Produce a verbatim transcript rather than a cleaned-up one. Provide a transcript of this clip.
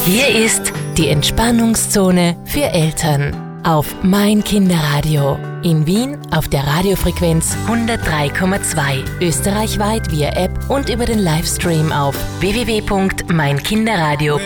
Hier ist die Entspannungszone für Eltern auf Mein Kinderradio. In Wien auf der Radiofrequenz hundertdrei Komma zwei, österreichweit via App und über den Livestream auf w w w punkt mein kinderradio